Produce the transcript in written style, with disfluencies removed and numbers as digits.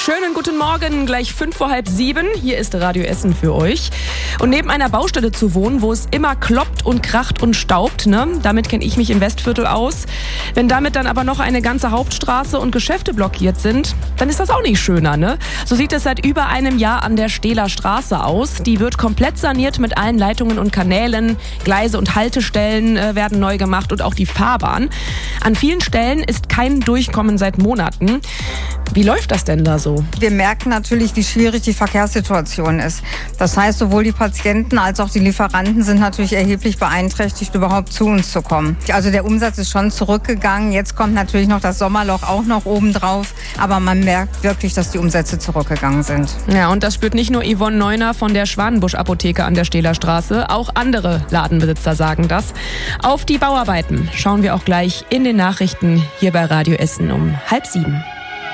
Schönen guten Morgen, gleich 6:05. Hier ist Radio Essen für euch. Und neben einer Baustelle zu wohnen, wo es immer kloppt und kracht und staubt, damit kenne ich mich im Westviertel aus. Wenn damit dann aber noch eine ganze Hauptstraße und Geschäfte blockiert sind, dann ist das auch nicht schöner, ne? So sieht es seit über einem Jahr an der Stehler Straße aus. Die wird komplett saniert mit allen Leitungen und Kanälen. Gleise und Haltestellen werden neu gemacht und auch die Fahrbahn. An vielen Stellen ist kein Durchkommen seit Monaten. Wie läuft das denn da so? Wir merken natürlich, wie schwierig die Verkehrssituation ist. Das heißt, sowohl die Patienten als auch die Lieferanten sind natürlich erheblich beeinträchtigt, überhaupt zu uns zu kommen. Also der Umsatz ist schon zurückgegangen. Jetzt kommt natürlich noch das Sommerloch auch noch oben drauf. Aber man merkt wirklich, dass die Umsätze zurückgegangen sind. Ja, und das spürt nicht nur Yvonne Neuner von der Schwanenbusch-Apotheke an der Stehler Straße. Auch andere Ladenbesitzer sagen das. Auf die Bauarbeiten schauen wir auch gleich in den Nachrichten hier bei Radio Essen um 6:30.